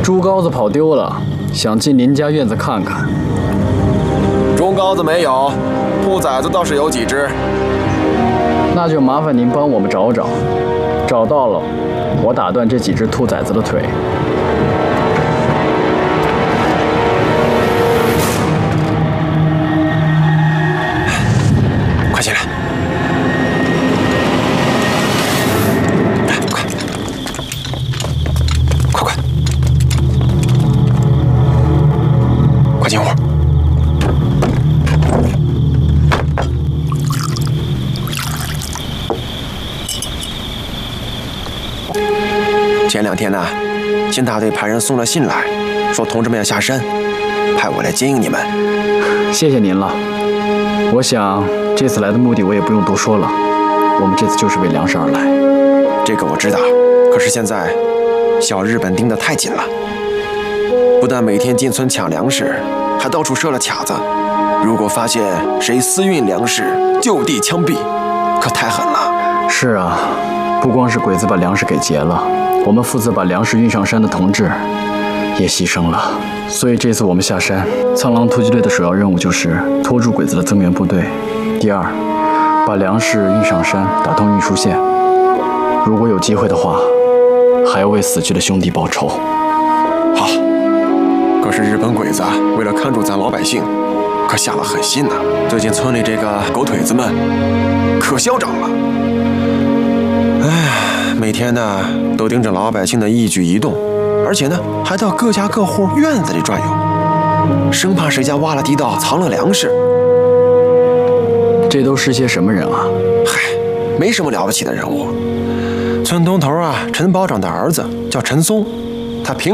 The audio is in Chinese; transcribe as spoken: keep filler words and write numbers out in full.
猪羔子跑丢了，想进您家院子看看。 猪羔子没有，兔崽子倒是有几只。 那就麻烦您帮我们找找，找到了，我打断这几只兔崽子的腿。 快进来！来，快！快快！快进屋！前两天呢，新大队派人送了信来，说同志们要下山，派我来接应你们。 谢谢您了。我想这次来的目的我也不用多说了，我们这次就是为粮食而来。 这个我知道，可是现在小日本盯得太紧了，不但每天进村抢粮食，还到处设了卡子。如果发现谁私运粮食，就地枪毙，可太狠了。 是啊，不光是鬼子把粮食给劫了，我们负责把粮食运上山的同志也牺牲了。所以这次我们下山，苍狼突击队的首要任务就是拖住鬼子的增援部队。第二，把粮食运上山，打通运输线。如果有机会的话，还要为死去的兄弟报仇。 好，可是日本鬼子为了看住咱老百姓，可下了狠心呐。最近村里这个狗腿子们可嚣张了，哎，每天呢都盯着老百姓的一举一动，而且呢还到各家各户院子里转悠，生怕谁家挖了地道藏了粮食。 这都是些什么人啊？ 嗨，没什么了不起的人物。村东头啊，陈保长的儿子叫陈松，他平